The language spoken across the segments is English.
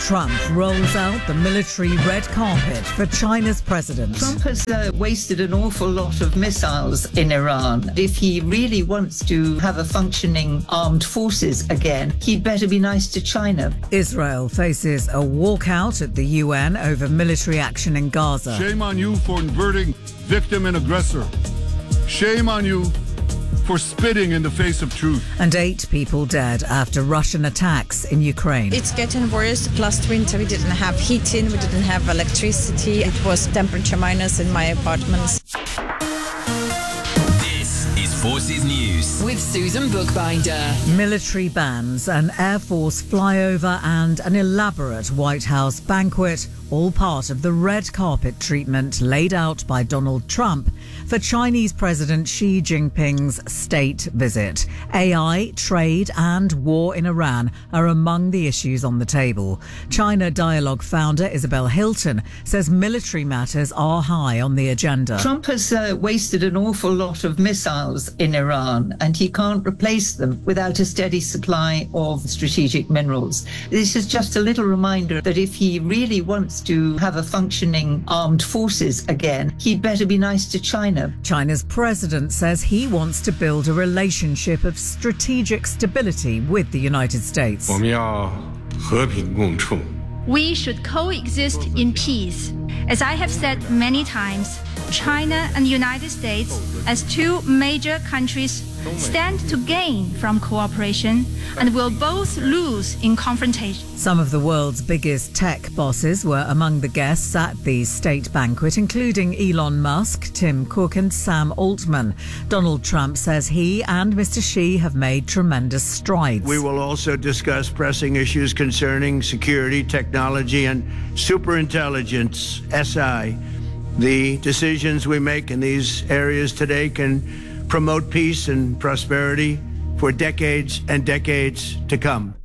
Trump rolls out the military red carpet for China's president. Trump has wasted an awful lot of missiles in Iran. If he really wants to have a functioning armed forces again, he'd better be nice to China. Israel faces a walkout at the UN over military action in Gaza. Shame on you for inverting victim and aggressor. Shame on you for spitting in the face of truth. And 8 people dead after Russian attacks in Ukraine. It's getting worse. Last winter we didn't have heating, we didn't have electricity. It was temperature minus in my apartments. This is Forces News with Susan Bookbinder. Military bands, an Air Force flyover and an elaborate White House banquet, all part of the red carpet treatment laid out by Donald Trump for Chinese President Xi Jinping's state visit. AI, trade and war in Iran are among the issues on the table. China Dialogue founder Isabel Hilton says military matters are high on the agenda. Trump has wasted an awful lot of missiles in Iran, and he can't replace them without a steady supply of strategic minerals. This is just a little reminder that if he really wants to have a functioning armed forces again, he'd better be nice to China. China's president says he wants to build a relationship of strategic stability with the United States. We should coexist in peace. As I have said many times, China and the United States, as two major countries, stand to gain from cooperation and will both lose in confrontation. Some of the world's biggest tech bosses were among the guests at the state banquet, including Elon Musk, Tim Cook and Sam Altman. Donald Trump says he and Mr. Xi have made tremendous strides. We will also discuss pressing issues concerning security, technology and superintelligence, SI. The decisions we make in these areas today can promote peace and prosperity for decades and decades to come.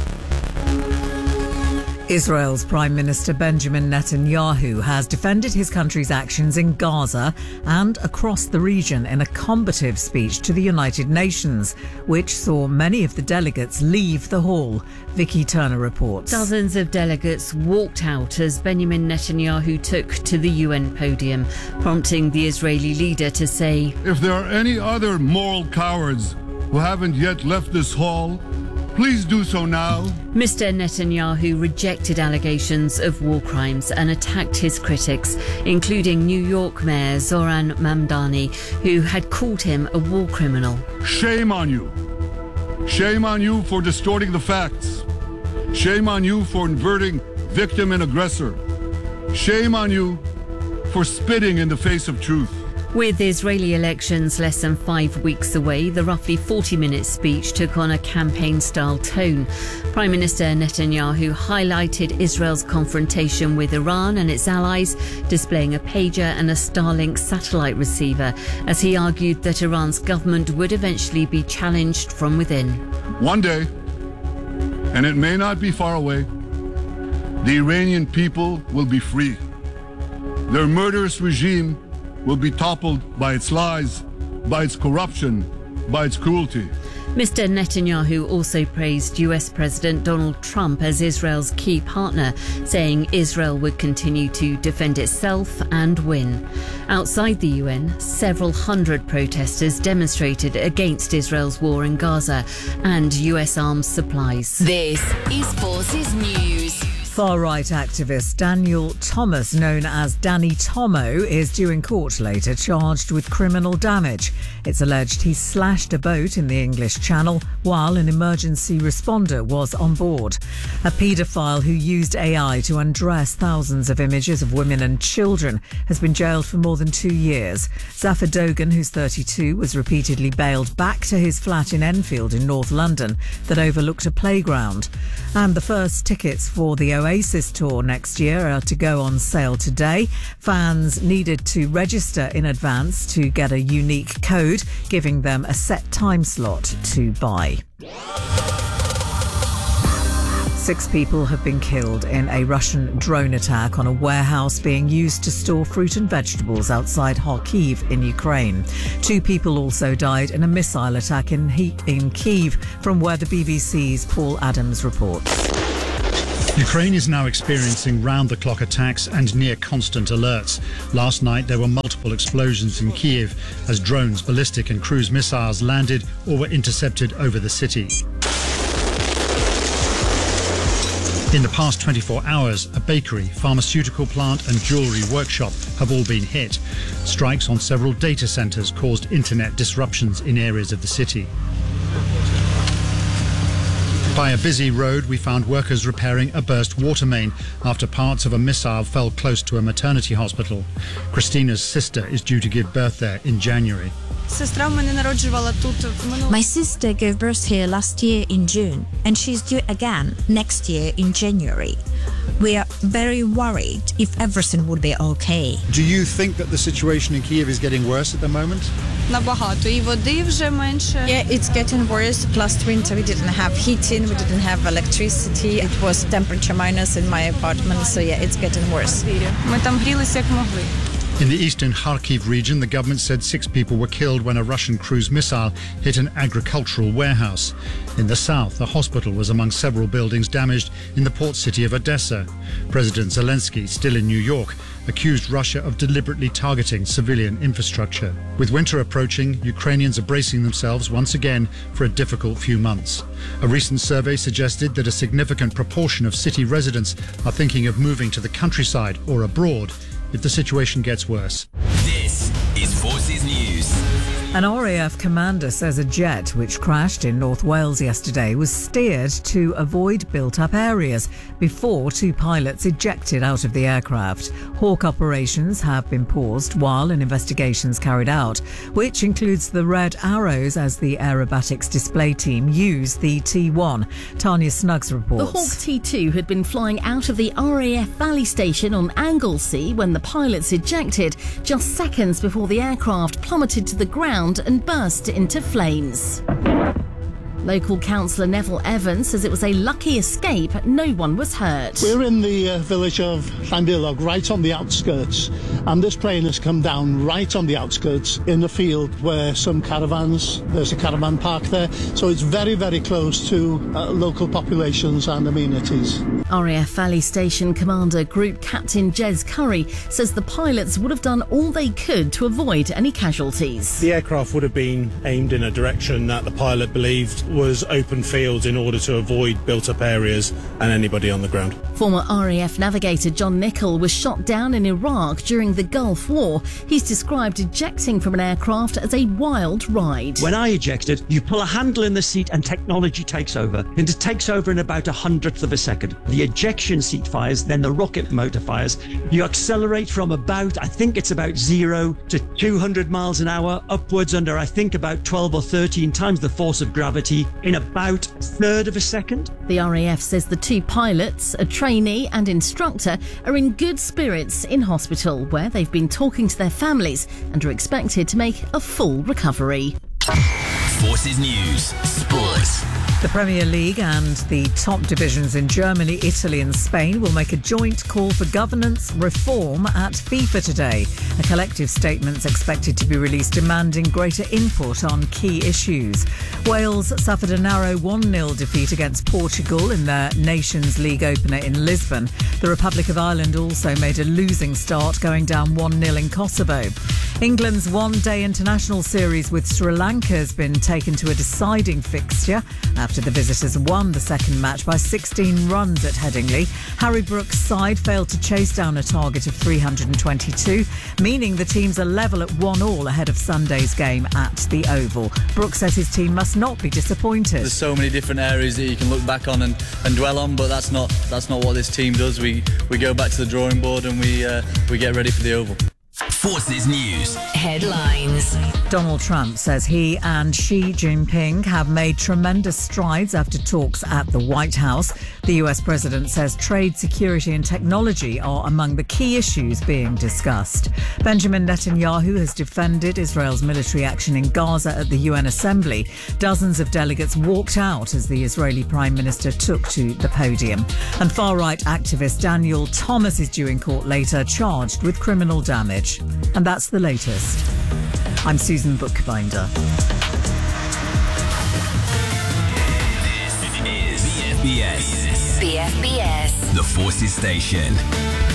Israel's Prime Minister Benjamin Netanyahu has defended his country's actions in Gaza and across the region in a combative speech to the United Nations, which saw many of the delegates leave the hall. Vicky Turner reports. Dozens of delegates walked out as Benjamin Netanyahu took to the UN podium, prompting the Israeli leader to say, If there are any other moral cowards who haven't yet left this hall, please do so now. Mr. Netanyahu rejected allegations of war crimes and attacked his critics, including New York Mayor Zoran Mamdani, who had called him a war criminal. Shame on you. Shame on you for distorting the facts. Shame on you for inverting victim and aggressor. Shame on you for spitting in the face of truth. With Israeli elections less than 5 weeks away, the roughly 40-minute speech took on a campaign-style tone. Prime Minister Netanyahu highlighted Israel's confrontation with Iran and its allies, displaying a pager and a Starlink satellite receiver, as he argued that Iran's government would eventually be challenged from within. One day, and it may not be far away, the Iranian people will be free. Their murderous regime will be toppled by its lies, by its corruption, by its cruelty. Mr. Netanyahu also praised US President Donald Trump as Israel's key partner, saying Israel would continue to defend itself and win. Outside the UN, several hundred protesters demonstrated against Israel's war in Gaza and US arms supplies. This is Forces News. Far-right activist Daniel Thomas, known as Danny Tomo, is due in court later, charged with criminal damage. It's alleged he slashed a boat in the English Channel while an emergency responder was on board. A paedophile who used AI to undress thousands of images of women and children has been jailed for more than 2 years. Zafar Dogan, who's 32, was repeatedly bailed back to his flat in Enfield in North London that overlooked a playground. And the first tickets for the Oasis tour next year are to go on sale today. Fans needed to register in advance to get a unique code, giving them a set time slot to buy. 6 people have been killed in a Russian drone attack on a warehouse being used to store fruit and vegetables outside Kharkiv in Ukraine. 2 people also died in a missile attack in Kyiv, from where the BBC's Paul Adams reports. Ukraine is now experiencing round-the-clock attacks and near-constant alerts. Last night there were multiple explosions in Kyiv as drones, ballistic and cruise missiles landed or were intercepted over the city. In the past 24 hours, a bakery, pharmaceutical plant and jewellery workshop have all been hit. Strikes on several data centres caused internet disruptions in areas of the city. By a busy road, we found workers repairing a burst water main after parts of a missile fell close to a maternity hospital. Christina's sister is due to give birth there in January. My sister gave birth here last year in June, and she's due again next year in January. We are very worried if everything would be okay. Do you think that the situation in Kyiv is getting worse at the moment? Yeah, it's getting worse. Last winter we didn't have heating, we didn't have electricity. It was temperature minus in my apartment, so yeah, it's getting worse. In the eastern Kharkiv region, the government said 6 people were killed when a Russian cruise missile hit an agricultural warehouse. In the south, a hospital was among several buildings damaged in the port city of Odessa. President Zelensky, still in New York, accused Russia of deliberately targeting civilian infrastructure. With winter approaching, Ukrainians are bracing themselves once again for a difficult few months. A recent survey suggested that a significant proportion of city residents are thinking of moving to the countryside or abroad if the situation gets worse. This is Forces News. An RAF commander says a jet which crashed in North Wales yesterday was steered to avoid built-up areas before 2 pilots ejected out of the aircraft. Hawk operations have been paused while an investigation is carried out, which includes the Red Arrows as the aerobatics display team used the T1. Tanya Snuggs reports. The Hawk T2 had been flying out of the RAF Valley Station on Anglesey when the pilots ejected, just seconds before the aircraft plummeted to the ground and burst into flames. Local councillor Neville Evans says it was a lucky escape. No one was hurt. We're in the village of Llanbilog, right on the outskirts, and this plane has come down right on the outskirts in the field where there's a caravan park there, so it's very, very close to local populations and amenities. RAF Valley Station Commander Group Captain Jez Curry says the pilots would have done all they could to avoid any casualties. The aircraft would have been aimed in a direction that the pilot believed was open fields in order to avoid built-up areas and anybody on the ground. Former RAF navigator John Nichol was shot down in Iraq during the Gulf War. He's described ejecting from an aircraft as a wild ride. When I ejected, you pull a handle in the seat and technology takes over. And it takes over in about 100th of a second. The ejection seat fires, then the rocket motor fires. You accelerate from about 0 to 200 miles an hour, upwards under, about 12 or 13 times the force of gravity in about 1/3 of a second. The RAF says the 2 pilots, a trainee and instructor, are in good spirits in hospital, where they've been talking to their families and are expected to make a full recovery. Forces News Sport. The Premier League and the top divisions in Germany, Italy and Spain will make a joint call for governance reform at FIFA today. A collective statement is expected to be released demanding greater input on key issues. Wales suffered a narrow 1-0 defeat against Portugal in their Nations League opener in Lisbon. The Republic of Ireland also made a losing start, going down 1-0 in Kosovo. England's one-day international series with Sri Lanka has been taken to a deciding fixture after the visitors won the second match by 16 runs at Headingley. Harry Brook's side failed to chase down a target of 322, meaning the teams are level at 1-1 ahead of Sunday's game at the Oval. Brook says his team must not be disappointed. There's so many different areas that you can look back on and dwell on, but that's not what this team does. We go back to the drawing board and we get ready for the Oval. Forces News headlines. Donald Trump says he and Xi Jinping have made tremendous strides after talks at the White House. The US president says trade, security and technology are among the key issues being discussed. Benjamin Netanyahu has defended Israel's military action in Gaza at the UN Assembly. Dozens of delegates walked out as the Israeli Prime Minister took to the podium. And far-right activist Daniel Thomas is due in court later, charged with criminal damage. And that's the latest. I'm Susan Bookbinder. This is BFBS. BFBS. The Forces Station.